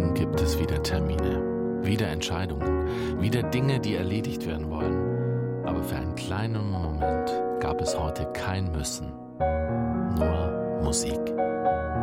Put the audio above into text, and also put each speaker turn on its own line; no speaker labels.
Morgen gibt es wieder Termine, wieder Entscheidungen, wieder Dinge, die erledigt werden wollen. Aber für einen kleinen Moment gab es heute kein Müssen, nur Musik.